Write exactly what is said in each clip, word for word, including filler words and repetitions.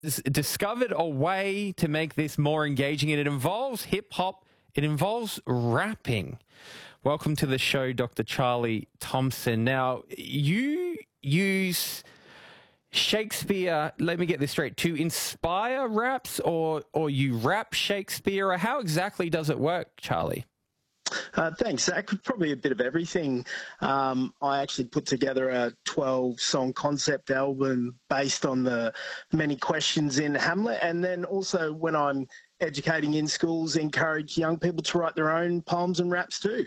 s- discovered a way to make this more engaging, and it involves hip hop, it involves rapping. Welcome to the show, Doctor Charlie Thompson. Now, you use Shakespeare, let me get this straight, to inspire raps, or, or you rap Shakespeare, or how exactly does it work, Charlie? Uh, thanks, Zach. Probably a bit of everything. Um, I actually put together a twelve-song concept album based on the many questions in Hamlet, and then also when I'm educating in schools, encourage young people to write their own poems and raps too.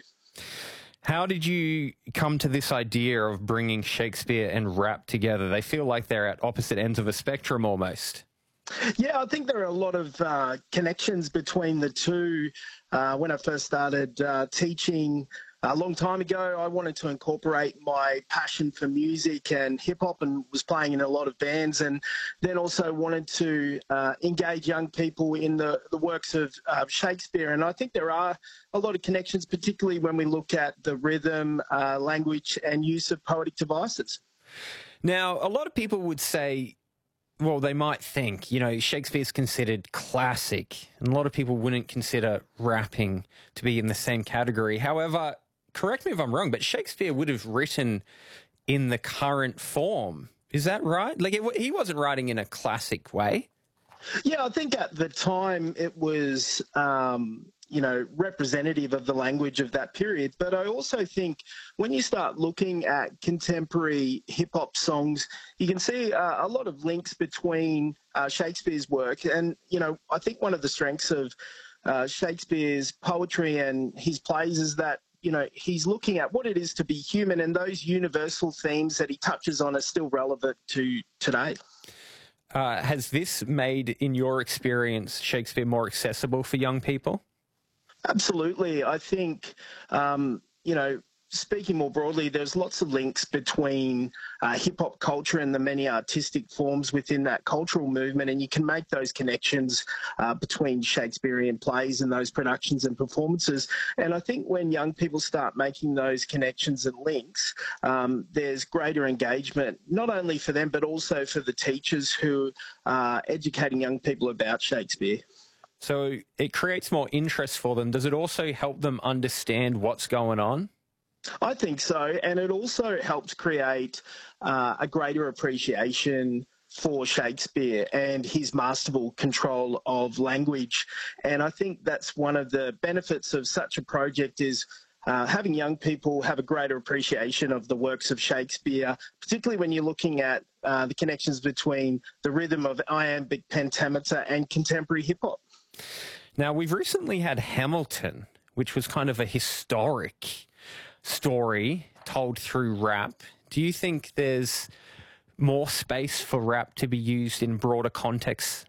How did you come to this idea of bringing Shakespeare and rap together? They feel like they're at opposite ends of a spectrum almost. Yeah, I think there are a lot of uh, connections between the two. Uh, when I first started uh, teaching a long time ago, I wanted to incorporate my passion for music and hip-hop and was playing in a lot of bands, and then also wanted to uh, engage young people in the, the works of uh, Shakespeare. And I think there are a lot of connections, particularly when we look at the rhythm, uh, language and use of poetic devices. Now, a lot of people would say, well, they might think, you know, Shakespeare's considered classic, and a lot of people wouldn't consider rapping to be in the same category. However, correct me if I'm wrong, but Shakespeare would have written in the current form. Is that right? Like, it, he wasn't writing in a classic way. Yeah, I think at the time it was, um, you know, representative of the language of that period. But I also think when you start looking at contemporary hip-hop songs, you can see uh, a lot of links between uh, Shakespeare's work. And, you know, I think one of the strengths of uh, Shakespeare's poetry and his plays is that, you know, he's looking at what it is to be human, and those universal themes that he touches on are still relevant to today. Uh, has this made, in your experience, Shakespeare more accessible for young people? Absolutely. I think, um, you know, speaking more broadly, there's lots of links between uh, hip-hop culture and the many artistic forms within that cultural movement, and you can make those connections uh, between Shakespearean plays and those productions and performances. And I think when young people start making those connections and links, um, there's greater engagement, not only for them, but also for the teachers who are educating young people about Shakespeare. So it creates more interest for them. Does it also help them understand what's going on? I think so, and it also helps create uh, a greater appreciation for Shakespeare and his masterful control of language. And I think that's one of the benefits of such a project is uh, having young people have a greater appreciation of the works of Shakespeare, particularly when you're looking at uh, the connections between the rhythm of iambic pentameter and contemporary hip-hop. Now, we've recently had Hamilton, which was kind of a historic story told through rap. Do you think there's more space for rap to be used in broader contexts?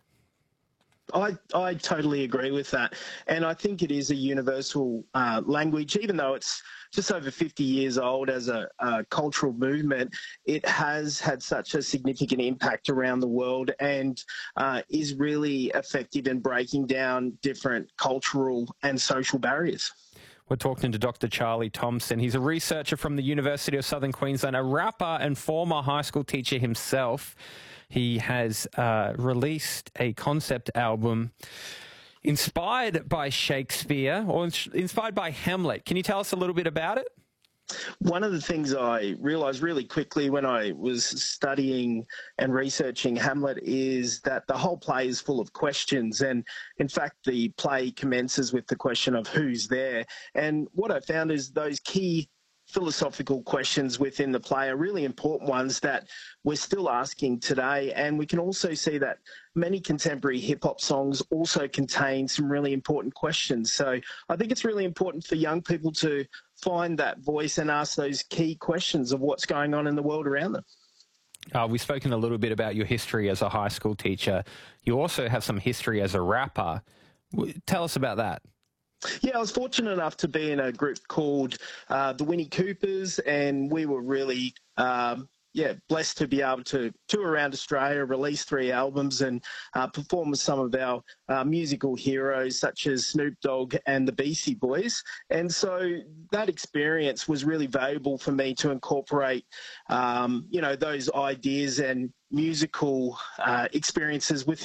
I, I totally agree with that. And I think it is a universal uh, language, even though it's just over fifty years old as a, a cultural movement. It has had such a significant impact around the world and uh, is really effective in breaking down different cultural and social barriers. We're talking to Doctor Charlie Thompson. He's a researcher from the University of Southern Queensland, a rapper and former high school teacher himself. He has uh, released a concept album inspired by Shakespeare, or inspired by Hamlet. Can you tell us a little bit about it? One of the things I realised really quickly when I was studying and researching Hamlet is that the whole play is full of questions. And in fact, the play commences with the question of who's there. And what I found is those key philosophical questions within the play are really important ones that we're still asking today. And we can also see that many contemporary hip-hop songs also contain some really important questions. So I think it's really important for young people to find that voice and ask those key questions of what's going on in the world around them. Uh, we've spoken a little bit about your history as a high school teacher. You also have some history as a rapper. Tell us about that. Yeah, I was fortunate enough to be in a group called uh, the Winnie Coopers, and we were really um, yeah, blessed to be able to tour around Australia, release three albums, and uh, perform with some of our uh, musical heroes such as Snoop Dogg and the Beastie Boys. And so that experience was really valuable for me to incorporate, um, you know, those ideas and musical uh, experiences within